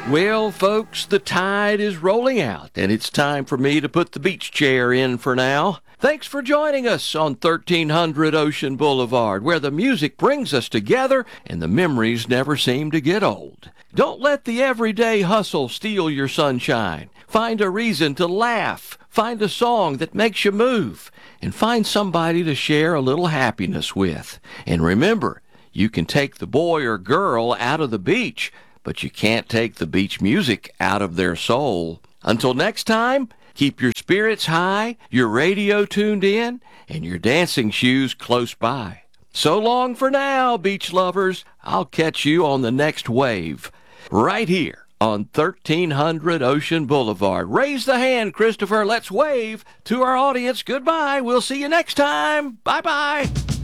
Well, folks, the tide is rolling out, and it's time for me to put the beach chair in for now. Thanks for joining us on 1300 Ocean Boulevard, where the music brings us together and the memories never seem to get old. Don't let the everyday hustle steal your sunshine. Find a reason to laugh. Find a song that makes you move. And find somebody to share a little happiness with. And remember, you can take the boy or girl out of the beach, but you can't take the beach music out of their soul. Until next time, keep your spirits high, your radio tuned in, and your dancing shoes close by. So long for now, beach lovers. I'll catch you on the next wave, right here on 1300 Ocean Boulevard. Raise the hand, Christopher. Let's wave to our audience. Goodbye. We'll see you next time. Bye-bye.